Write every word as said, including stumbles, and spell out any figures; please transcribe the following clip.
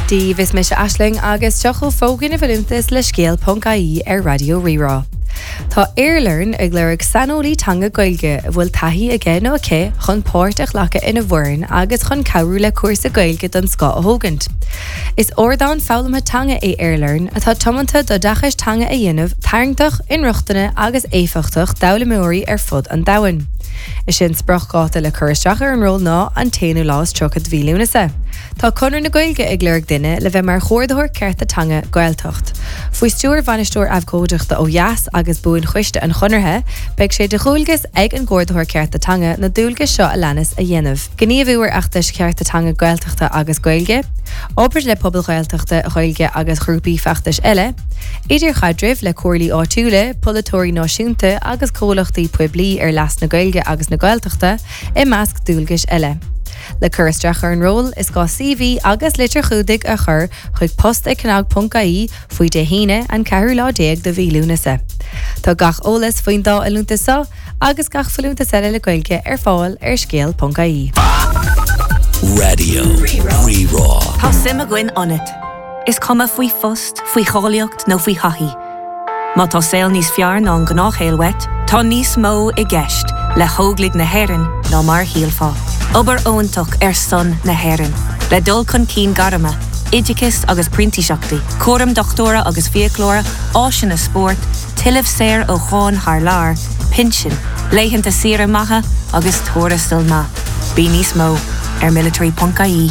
Dí vis me se asling agus teochel fógin a bhilúntas le scéal.caí ar Radio Rirá. Tá Airlearn ag léirigh sanolí tanga gailge a bhfuil taithí aige nó aché chun páirt ach lacha ina bhfoireann agus chun cabhrú le cuasa gailge don Scá a thógant. Is ordáin fálamtha tanga é Airlearn atá tomanta do dachas tanga a dhéanamh tarngtach, inruachtaine agus éifichtach dabhlamóirí ar fud an dahain. Is sin sprachgáta le chuiristeach ar an ról ná an téanú lás trocad bhílúnasa. Tá conar na gailge ag léirigh duine le bheith mar chóirdathir cearta tanga gailtocht. Fuoi stúr bhainisteoir abhcóideachta ó Eas agus buin chuiste an chonarthe, beidh sé de chúilgus ag an gcóirdathir cearta tanga na dúilgus seo a leanas a dhéanamh. Gníomhúir achtas cearta tanga gailtochta agus gailge, obair le pobl gailtochta gailge agus grúpaí feachtas eile, idir chadrimh le cuairlí áitiúla, polatóirí náisiúnta agus cólachtaí puiblí ar leas na gailge agus na gailtochta i measc dúilgus eile. Le chuiristeach ar an ról is gá C V agus litir chudig a chur chuig post ag canag.caí faoi de híine an ceathrú lá déag do bhílúnasa. Tá gach ólas faoin dá a lúntasa agus gach falúntas eile le gailge ar fáil ar scéal.caí. Radio Rirá. Tá sim a gcuin anit. Is cuma faoi fust, faoi cháilíocht nó faoi hathí. Má tá saoil níos fear ná an gnáchéalwet, tá níos mó i gceist le hóglaigh na hÉireann ná mar hialfá. Obair óntach ar son na hÉireann, le dul chun cín garama, idicus agus printi seachtaí, cuaram doctóra agus fiaclóra, áisina sport, tiileh séir ó cháin thar lár, pinsin, léitheanta sira maithe agus tóra stil ma. Bí níos mó ar military.caí.